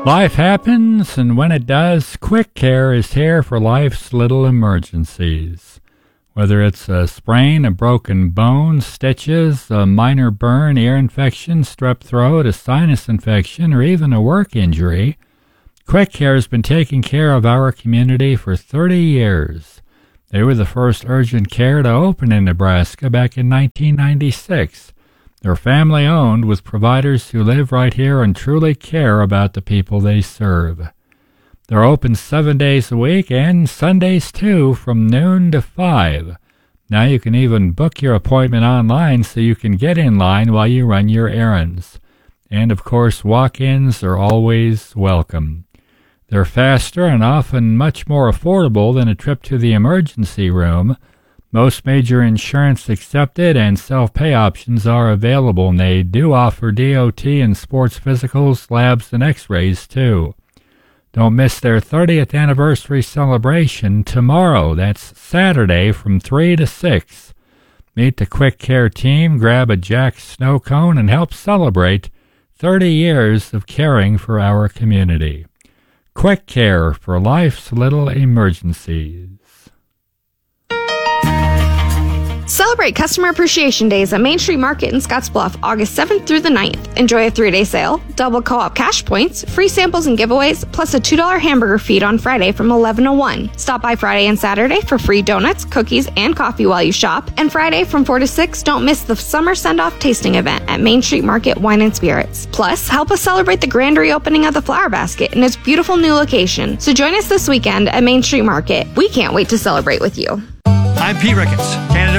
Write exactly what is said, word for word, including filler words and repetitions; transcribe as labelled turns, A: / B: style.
A: Life happens, and when it does, Quick Care is here for life's little emergencies. Whether it's a sprain, a broken bone, stitches, a minor burn, ear infection, strep throat, a sinus infection, or even a work injury, Quick Care has been taking care of our community for thirty years. They were the first urgent care to open in Nebraska back in nineteen ninety-six. They're family-owned with providers who live right here and truly care about the people they serve. They're open seven days a week and Sundays too, from noon to five. Now you can even book your appointment online so you can get in line while you run your errands. And of course, walk-ins are always welcome. They're faster and often much more affordable than a trip to the emergency room. Most major insurance accepted and self-pay options are available, and they do offer D O T and sports physicals, labs, and x-rays too. Don't miss their thirtieth anniversary celebration tomorrow. That's Saturday from three to six. Meet the Quick Care team, grab a Jack snow cone, and help celebrate thirty years of caring for our community. Quick Care for life's little emergencies.
B: Celebrate Customer Appreciation Days at Main Street Market in Scottsbluff, August seventh through the ninth. Enjoy a three-day sale, double co-op cash points, free samples and giveaways, plus a two dollars hamburger feed on Friday from eleven to one. Stop by Friday and Saturday for free donuts, cookies, and coffee while you shop. And Friday from four to six, don't miss the Summer Send-Off Tasting Event at Main Street Market Wine and Spirits. Plus, help us celebrate the grand reopening of the Flower Basket in its beautiful new location. So join us this weekend at Main Street Market. We can't wait to celebrate with you.
C: I'm Pete Ricketts, candidate